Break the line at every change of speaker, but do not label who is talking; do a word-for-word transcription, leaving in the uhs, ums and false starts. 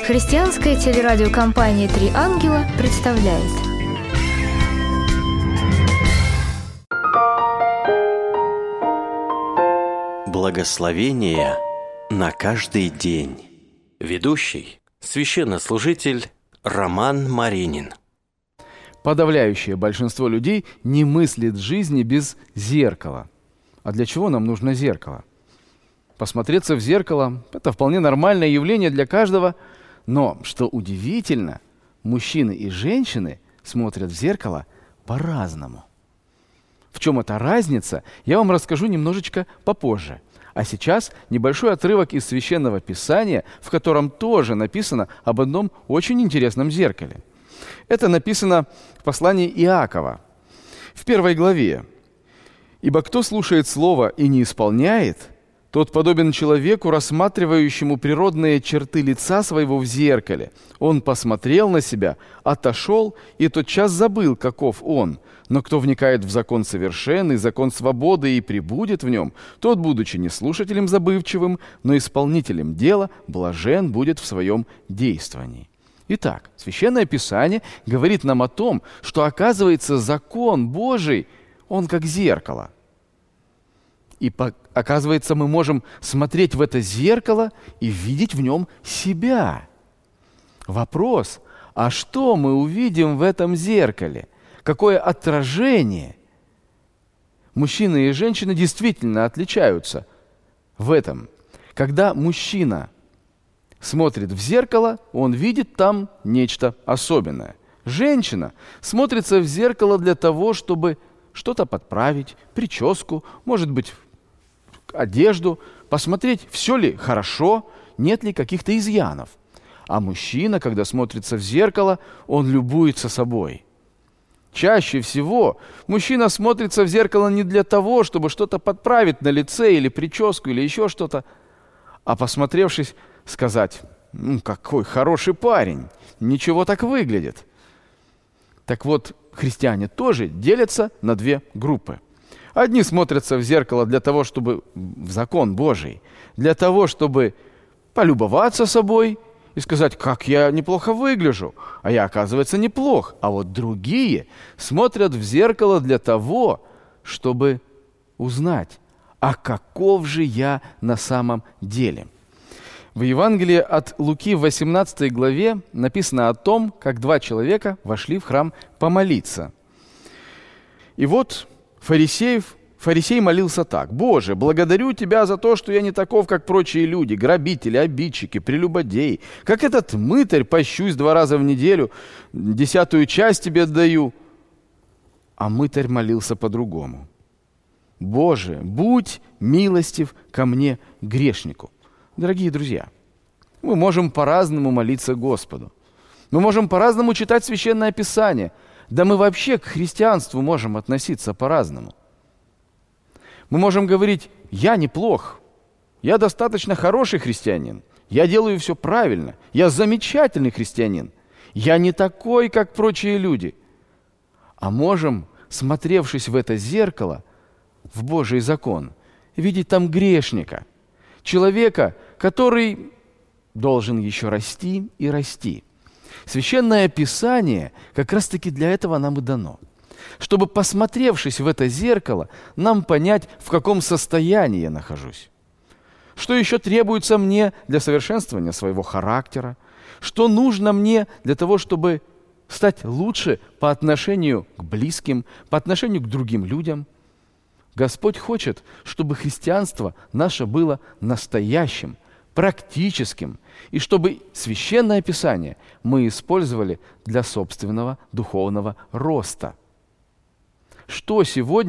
Христианская телерадиокомпания «Три ангела» представляет.
Благословение на каждый день. Ведущий – священнослужитель Роман Маринин.
Подавляющее большинство людей не мыслит жизни без зеркала. А для чего нам нужно зеркало? Посмотреться в зеркало – это вполне нормальное явление для каждого, но, что удивительно, мужчины и женщины смотрят в зеркало по-разному. В чем эта разница, я вам расскажу немножечко попозже. А сейчас небольшой отрывок из Священного Писания, в котором тоже написано об одном очень интересном зеркале. Это написано в послании Иакова, в первой главе. «Ибо кто слушает слово и не исполняет, тот подобен человеку, рассматривающему природные черты лица своего в зеркале. Он посмотрел на себя, отошел и тотчас забыл, каков он. Но кто вникает в закон совершенный, закон свободы и пребудет в нем, тот, будучи не слушателем забывчивым, но исполнителем дела, блажен будет в своем действовании». Итак, Священное Писание говорит нам о том, что, оказывается, закон Божий, он как зеркало. И, оказывается, мы можем смотреть в это зеркало и видеть в нем себя. Вопрос, а что мы увидим в этом зеркале? Какое отражение? Мужчины и женщины действительно отличаются в этом. Когда мужчина смотрит в зеркало, он видит там нечто особенное. Женщина смотрится в зеркало для того, чтобы что-то подправить, прическу, может быть, одежду, посмотреть, все ли хорошо, нет ли каких-то изъянов. А мужчина, когда смотрится в зеркало, он любуется собой. Чаще всего мужчина смотрится в зеркало не для того, чтобы что-то подправить на лице или прическу, или еще что-то, а посмотревшись, сказать: «Ну, какой хороший парень, ничего так выглядит». Так вот, христиане тоже делятся на две группы. Одни смотрятся в зеркало для того, чтобы в закон Божий, для того, чтобы полюбоваться собой и сказать: как я неплохо выгляжу, а я, оказывается, неплох. А вот другие смотрят в зеркало для того, чтобы узнать, а каков же я на самом деле. В Евангелии от Луки в восемнадцатой главе написано о том, как два человека вошли в храм помолиться. И вот фарисеев, фарисей молился так: «Боже, благодарю Тебя за то, что я не таков, как прочие люди, грабители, обидчики, прелюбодеи. Как этот мытарь пощусь два раза в неделю, десятую часть Тебе отдаю». А мытарь молился по-другому: «Боже, будь милостив ко мне, грешнику». Дорогие друзья, мы можем по-разному молиться Господу. Мы можем по-разному читать Священное Писание. Да мы вообще к христианству можем относиться по-разному. Мы можем говорить: «Я неплох, я достаточно хороший христианин, я делаю все правильно, я замечательный христианин, я не такой, как прочие люди». А можем, смотревшись в это зеркало, в Божий закон, видеть там грешника, человека, который должен еще расти и расти. Священное Писание как раз-таки для этого нам и дано. Чтобы, посмотревшись в это зеркало, нам понять, в каком состоянии я нахожусь. Что еще требуется мне для совершенствования своего характера? Что нужно мне для того, чтобы стать лучше по отношению к близким, по отношению к другим людям? Господь хочет, чтобы христианство наше было настоящим, практическим, и чтобы Священное Писание мы использовали для собственного духовного роста. Что сегодня